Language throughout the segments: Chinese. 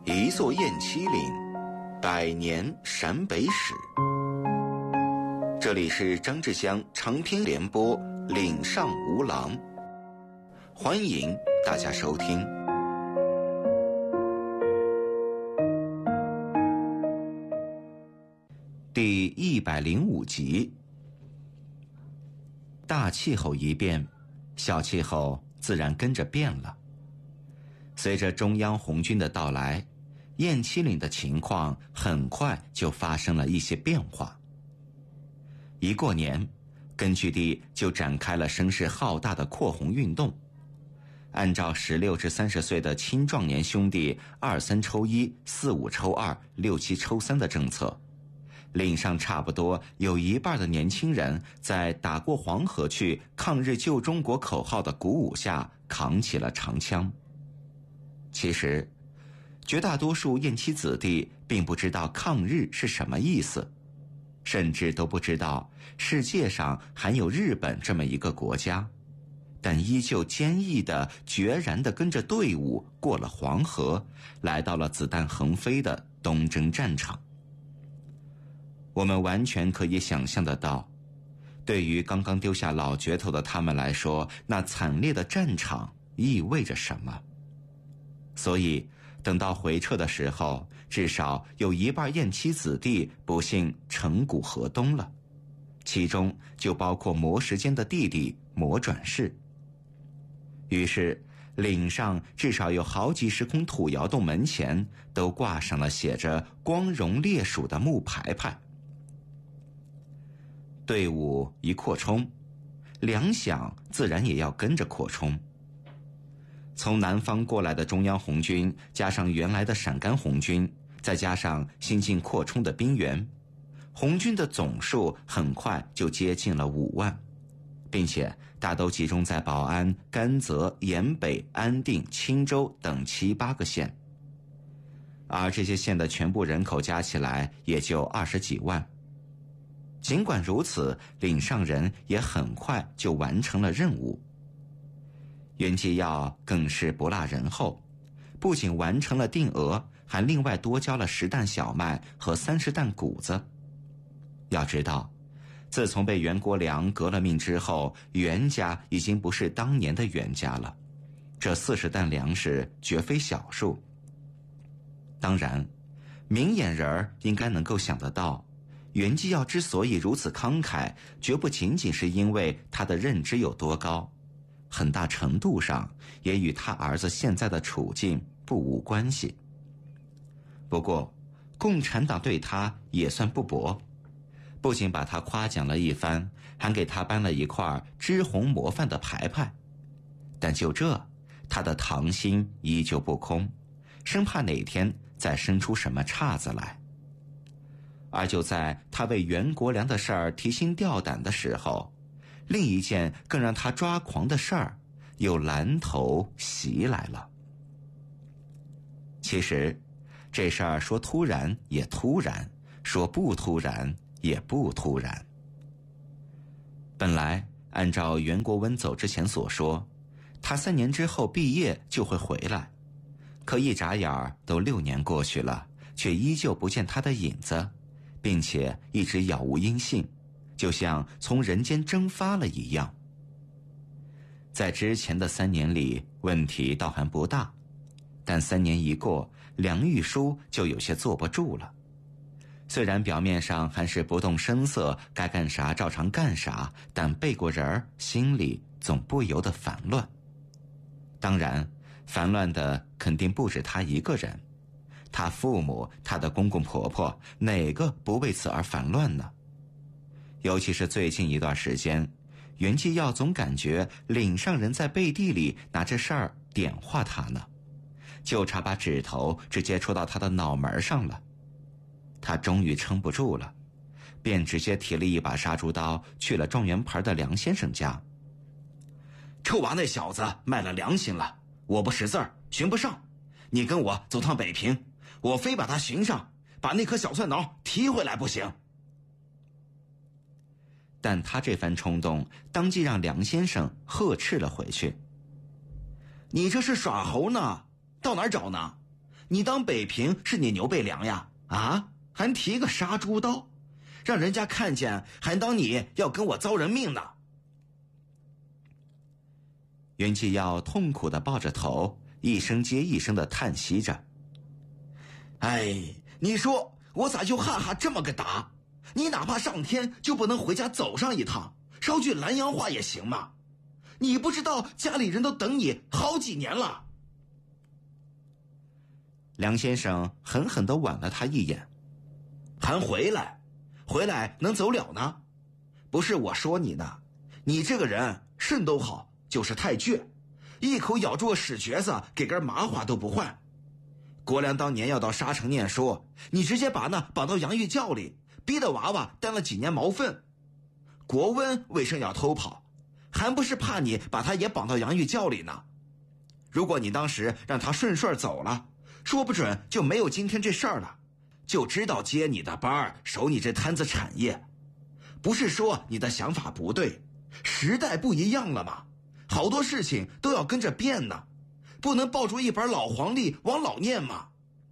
一座雁栖岭，百年陕北史。这里是张志香长篇联播《岭上无郎》，欢迎大家收听。第105集。大气候一变，小气候自然跟着变了。随着中央红军的到来，雁栖岭的情况很快就发生了一些变化。一过年，根据地就展开了声势浩大的扩红运动。按照16至30岁的青壮年兄弟23抽1、45抽2、67抽3的政策，岭上差不多有一半的年轻人在打过黄河去抗日救中国口号的鼓舞下扛起了长枪。其实绝大多数雁栖子弟并不知道抗日是什么意思，甚至都不知道世界上还有日本这么一个国家，但依旧坚毅地决然地跟着队伍过了黄河，来到了子弹横飞的东征战场。我们完全可以想象得到，对于刚刚丢下老镢头的他们来说，那惨烈的战场意味着什么。所以等到回撤的时候，至少有一半雁栖子弟不幸成骨河东了，其中就包括磨时间的弟弟磨转世。于是岭上至少有好几十孔土窑洞门前都挂上了写着光荣烈属的木牌牌。队伍一扩充，粮饷自然也要跟着扩充。从南方过来的中央红军，加上原来的陕甘红军，再加上新近扩充的兵员，红军的总数很快就接近了5万，并且大都集中在保安、甘泽、延北、安定、钦州等7、8个县，而这些县的全部人口加起来也就20几万。尽管如此，岭上人也很快就完成了任务。袁继耀更是不落人后，不仅完成了定额，还另外多交了10担小麦和30担谷子。要知道，自从被袁国良革了命之后，袁家已经不是当年的袁家了，这40担粮食绝非小数。当然，明眼人应该能够想得到，袁继耀之所以如此慷慨，绝不仅仅是因为他的认知有多高，很大程度上也与他儿子现在的处境不无关系。不过共产党对他也算不薄，不仅把他夸奖了一番，还给他颁了一块知红模范的牌牌。但就这，他的唐心依旧不空，生怕哪天再生出什么岔子来。而就在他为袁国良的事儿提心吊胆的时候，另一件更让他抓狂的事儿又拦头袭来了。其实这事儿说突然也突然，说不突然也不突然。本来按照袁国温走之前所说，他3年之后毕业就会回来，可一眨眼儿都6年过去了，却依旧不见他的影子，并且一直杳无音信，就像从人间蒸发了一样。在之前的3年里，问题倒还不大，但3年一过，梁玉书就有些坐不住了。虽然表面上还是不动声色，该干啥照常干啥，但背过人儿，心里总不由得烦乱。当然，烦乱的肯定不止他一个人，他父母、他的公公婆婆，哪个不为此而烦乱呢？尤其是最近一段时间，袁继耀总感觉岭上人在背地里拿这事儿点化他呢，就差把指头直接戳到他的脑门上了。他终于撑不住了，便直接提了一把杀猪刀去了状元牌的梁先生家。 臭娃那小子卖了良心了，我不识字儿，寻不上，你跟我走趟北平，我非把他寻上，把那颗小蒜脑提回来不行。 但他这番冲动当即让梁先生呵斥了回去。 你这是耍猴呢？到哪儿找呢？ 你当北平是你牛背梁呀？啊，还提个杀猪刀，让人家看见还当你要跟我遭人命呢。 袁继耀痛苦地抱着头，一声接一声地叹息着。 哎，你说我咋就哈哈这么个打？你哪怕上天就不能回家走上一趟，捎句南阳话也行吗？你不知道家里人都等你好几年了。 梁先生狠狠地剜了他一眼。 还回来能走了呢？不是我说你呢，你这个人肾都好，就是太倔，一口咬住个屎橛子，给根麻花都不换。国良当年要到沙城念书，你直接把那绑到洋寓教里，逼得娃娃担了几年毛粪。国温为什要偷跑，还不是怕你把他也绑到洋寓教里呢？如果你当时让他顺顺走了，说不准就没有今天这事儿了，就知道接你的班儿，守你这摊子产业。不是说你的想法不对，时代不一样了吗？好多事情都要跟着变呢，不能抱住一本老黄历往老念吗？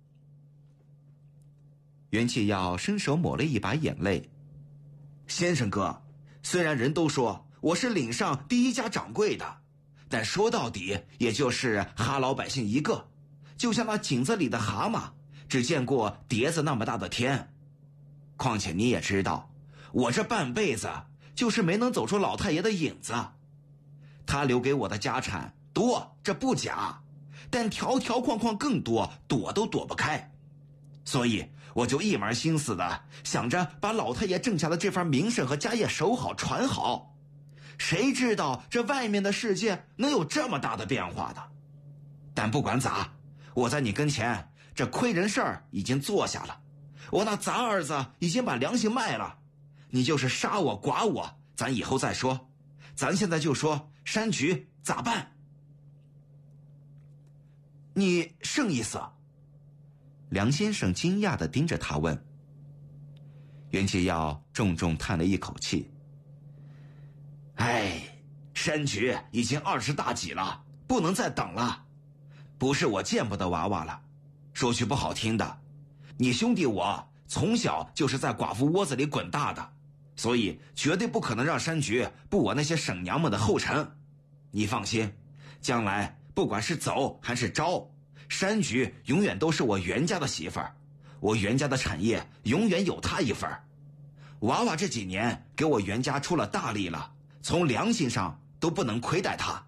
袁继耀伸手抹了一把眼泪。 先生哥，虽然人都说我是岭上第一家掌柜的，但说到底也就是哈老百姓一个，就像那井子里的蛤蟆，只见过碟子那么大的天。况且你也知道，我这半辈子就是没能走出老太爷的影子。他留给我的家产多，这不假，但条条框框更多，躲都躲不开。所以我就一门心思的想着把老太爷挣下的这番名声和家业守好传好。谁知道这外面的世界能有这么大的变化的？但不管咋，我在你跟前这亏人事儿已经做下了，我那杂儿子已经把良心卖了。你就是杀我剐我，咱以后再说，咱现在就说山局咋办？你甚意思？ 梁先生惊讶地盯着他问。袁继耀重重叹了一口气。 哎，山局已经20大几了，不能再等了。不是我见不得娃娃了，说句不好听的，你兄弟我从小就是在寡妇窝子里滚大的，所以绝对不可能让山局步我那些省娘们的后尘。你放心，将来不管是走还是招，山局永远都是我袁家的媳妇儿，我袁家的产业永远有她一份。娃娃这几年给我袁家出了大力了，从良心上都不能亏待他。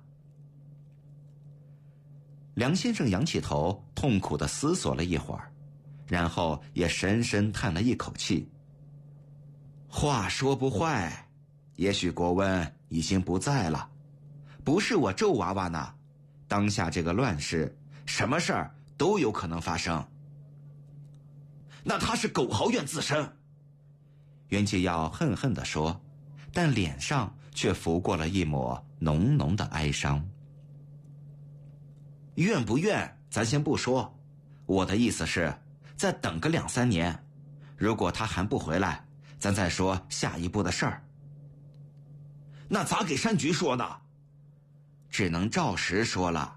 梁先生仰起头，痛苦地思索了一会儿，然后也深深叹了一口气。 话说不坏，也许国温已经不在了，不是我咒娃娃呢。当下这个乱世，什么事儿都有可能发生。那他是苟豪院自身。 袁继耀恨恨地说，但脸上却浮过了一抹浓浓的哀伤。 怨不怨咱先不说，我的意思是再等个2、3年，如果他还不回来，咱再说下一步的事儿。那咋给山局说呢？只能照实说了。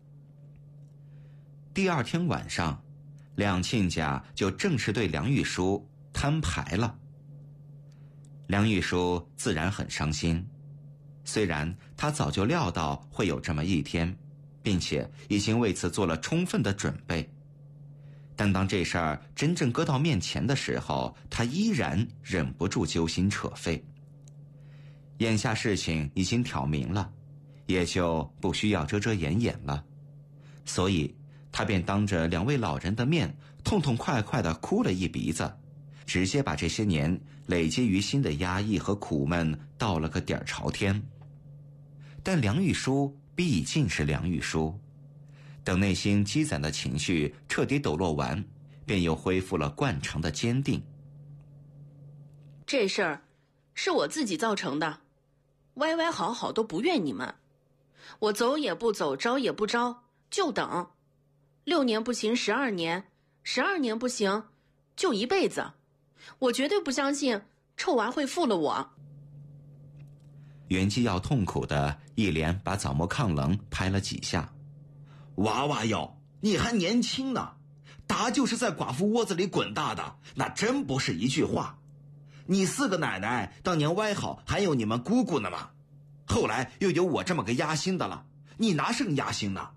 第二天晚上，梁亲家就正式对梁玉书摊牌了。梁玉书自然很伤心，虽然他早就料到会有这么一天，并且已经为此做了充分的准备，但当这事儿真正搁到面前的时候，他依然忍不住揪心扯肺。眼下事情已经挑明了，也就不需要遮遮掩掩了，所以他便当着2位老人的面痛痛快快地哭了一鼻子，直接把这些年累积于心的压抑和苦闷道了个底儿朝天。但梁玉书毕竟是梁玉书，等内心积攒的情绪彻底抖落完，便又恢复了惯常的坚定。 这事儿是我自己造成的，歪歪好好都不怨你们，我走也不走，招也不招，就等6年不行12年，12年不行就一辈子，我绝对不相信臭娃会负了我。 袁继耀痛苦的一连把枣木炕棱拍了几下。 娃娃哟，你还年轻呢， 达就是在寡妇窝子里滚大的，那真不是一句话。你4个奶奶当年歪好还有你们姑姑呢嘛，后来又有我这么个压心的了，你哪剩压心呢？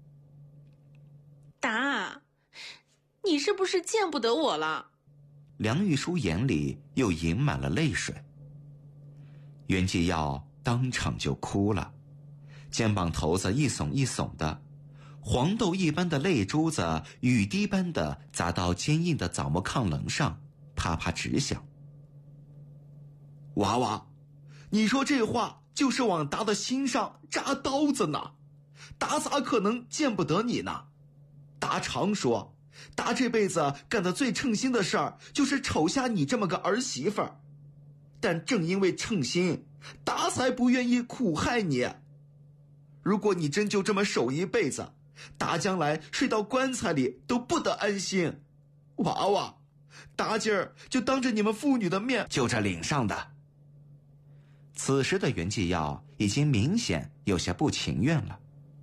达，你是不是见不得我了？ 梁玉书眼里又盈满了泪水。袁继耀当场就哭了，肩膀头子一耸一耸的，黄豆一般的泪珠子雨滴般的砸到坚硬的枣木炕棱上，啪啪直响。 娃娃，你说这话就是往达的心上扎刀子呢，达咋可能见不得你呢？达常说，达这辈子干的最称心的事儿就是瞅下你这么个儿媳妇儿，但正因为称心，达才不愿意苦害你。如果你真就这么守一辈子，达将来睡到棺材里都不得安心。娃娃，达今儿就当着你们父女的面就这领上的。 此时的袁继耀已经明显有些不情愿了。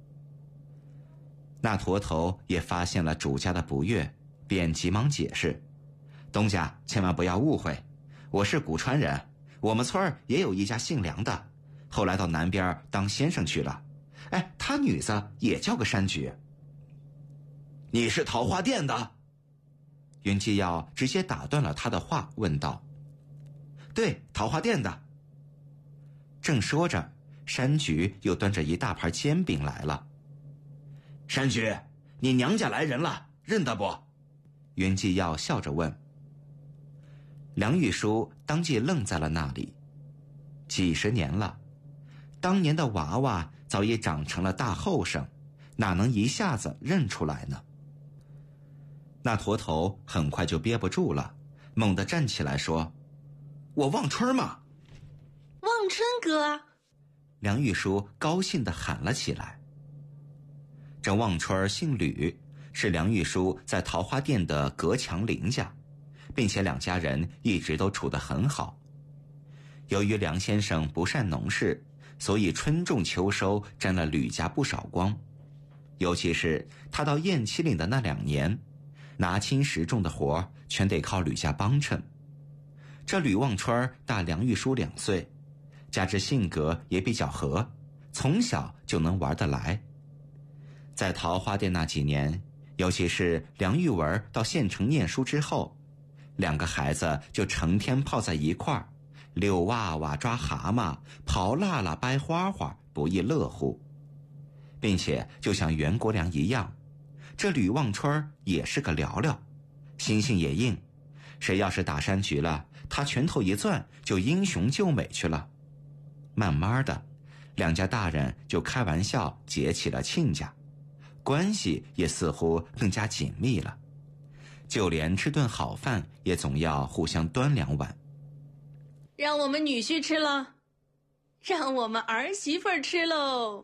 那驼头也发现了主家的不悦，便急忙解释：东家千万不要误会，我是古川人，我们村儿也有一家姓梁的，后来到南边当先生去了。哎，他女子也叫个山菊。 你是桃花店的？ 袁继耀直接打断了他的话，问道：对，桃花店的。正说着，山菊又端着一大盘煎饼来了。 山菊，你娘家来人了，认得不？ 袁继耀笑着问。梁玉书当即愣在了那里。几十年了，当年的娃娃早已长成了大后生，哪能一下子认出来呢？那驼头很快就憋不住了，猛地站起来说： 我望春嘛。 望春哥！ 梁玉书高兴地喊了起来。这望春姓吕，是梁玉书在桃花店的隔墙邻家，并且两家人一直都处得很好。由于梁先生不善农事，所以春种秋收沾了吕家不少光。尤其是他到燕七岭的那2年，拿青石种的活全得靠吕家帮衬。这吕望春大梁玉书2岁，加之性格也比较和，从小就能玩得来。在桃花店那几年，尤其是梁玉文到县城念书之后，2个孩子就成天泡在一块儿，遛娃娃、抓蛤蟆、刨辣辣、掰花花，不亦乐乎。并且就像袁国良一样，这吕望春也是个聊聊，心性也硬，谁要是打山局了，他拳头一攥就英雄救美去了。慢慢的，2家大人就开玩笑结起了亲家，关系也似乎更加紧密了，就连吃顿好饭也总要互相端2碗。 让我们女婿吃了，让我们儿媳妇儿吃喽。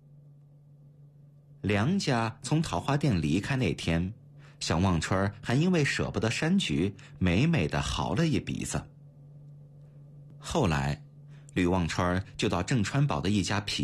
梁家从桃花店离开那天，小望春还因为舍不得山菊，美美的嚎了一鼻子。后来吕望春就到郑川堡的一家皮